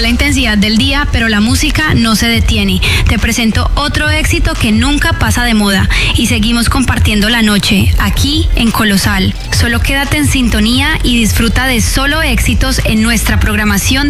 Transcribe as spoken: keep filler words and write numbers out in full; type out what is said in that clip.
la intensidad del día, pero la música no se detiene. Te presento otro éxito que nunca pasa de moda y seguimos compartiendo la noche aquí en Colosal. Solo quédate en sintonía y disfruta de solo éxitos en nuestra programación